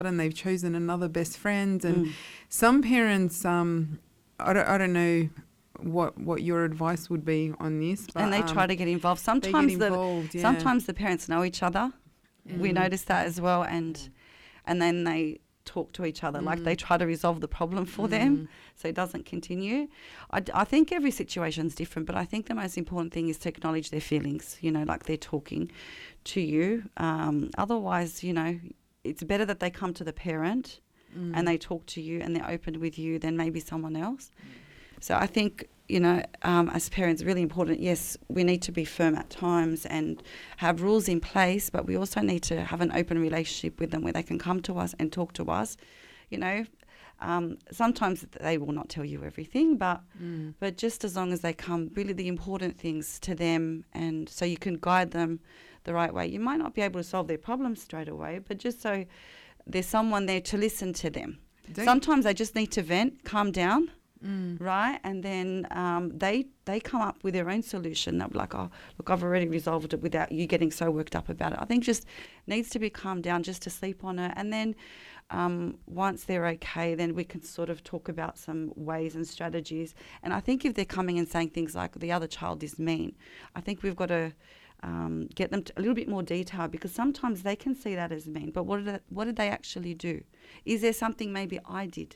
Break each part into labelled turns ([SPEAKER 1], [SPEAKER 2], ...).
[SPEAKER 1] and they've chosen another best friend. And some parents, I don't know what your advice would be on this. But,
[SPEAKER 2] and they try to get involved. Sometimes the parents know each other. We notice that as well, and then they talk to each other, like they try to resolve the problem for them so it doesn't continue. I think every situation is different, but I think the most important thing is to acknowledge their feelings, like they're talking to you. Otherwise, it's better that they come to the parent and they talk to you and they're open with you than maybe someone else. So I think, as parents, really important, yes, we need to be firm at times and have rules in place, but we also need to have an open relationship with them where they can come to us and talk to us. Sometimes they will not tell you everything, but just as long as they come, really the important things to them, and so you can guide them the right way. You might not be able to solve their problems straight away, but just so there's someone there to listen to them. Sometimes they just need to vent, calm down, right? And then they come up with their own solution. They'll be like, oh, look, I've already resolved it without you getting so worked up about it. I think just needs to be calmed down, just to sleep on it. And then once they're okay, then we can sort of talk about some ways and strategies. And I think if they're coming and saying things like the other child is mean, I think we've got to get them to a little bit more detail, because sometimes they can see that as mean, but what did they actually do? Is there something maybe I did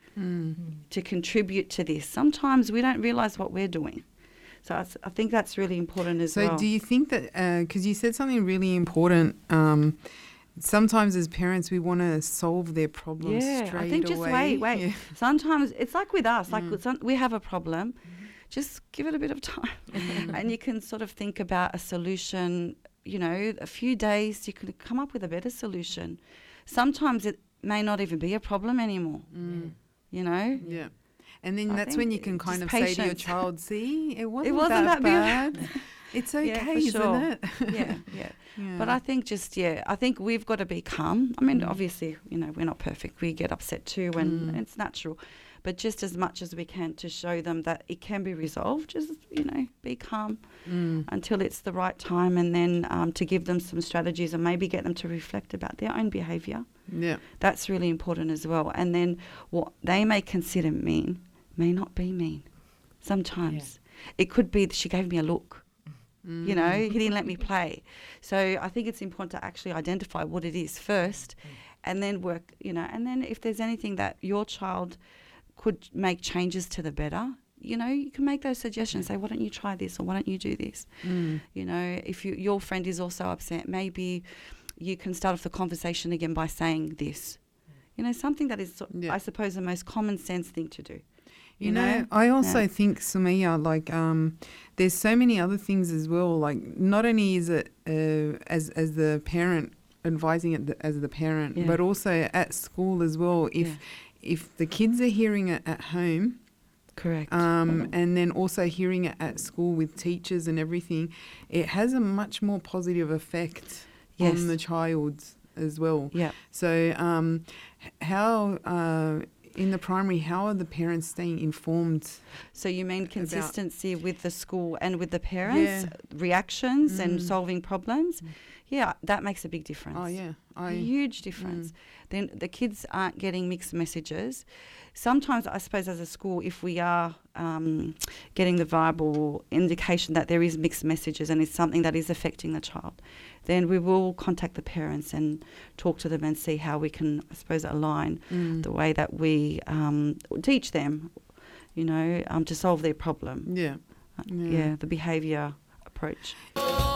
[SPEAKER 2] to contribute to this? Sometimes we don't realise what we're doing. So I think that's really important as well.
[SPEAKER 1] So do you think that, because you said something really important, sometimes as parents we want to solve their problems straight away.
[SPEAKER 2] I think just wait. Yeah. Sometimes it's like with us, like we have a problem, just give it a bit of time and you can sort of think about a solution, a few days you can come up with a better solution. Sometimes it may not even be a problem anymore,
[SPEAKER 1] Yeah. And then that's when you can kind of
[SPEAKER 2] patience.
[SPEAKER 1] say to your child, see, it wasn't that bad. It's okay, isn't it?
[SPEAKER 2] Yeah. But I think I think we've got to be calm. I mean, obviously, we're not perfect. We get upset too, and it's natural. But just as much as we can to show them that it can be resolved, just, be calm until it's the right time, and then to give them some strategies and maybe get them to reflect about their own behaviour. Yeah. That's really important as well. And then what they may consider mean may not be mean. Sometimes it could be that she gave me a look. He didn't let me play. So I think it's important to actually identify what it is first and then work, and then if there's anything that your child could make changes to the better, you can make those suggestions. Say, why don't you try this, or why don't you do this? If your friend is also upset, maybe you can start off the conversation again by saying this. Something that is, I suppose, the most common sense thing to do.
[SPEAKER 1] I also think, Sumaya, like there's so many other things as well. Like not only is it as the parent advising it as the parent, but also at school as well. If the kids are hearing it at home, correct, and then also hearing it at school with teachers and everything, it has a much more positive effect on the child as well. Yeah. So how in the primary, how are the parents staying informed?
[SPEAKER 2] So you mean consistency with the school and with the parents, reactions and solving problems? Yeah, that makes a big difference. Oh, yeah. A huge difference. Then the kids aren't getting mixed messages. Sometimes, I suppose, as a school, if we are getting the vibe or indication that there is mixed messages and it's something that is affecting the child, then we will contact the parents and talk to them and see how we can, I suppose, align the way that we teach them, to solve their problem. The behaviour approach.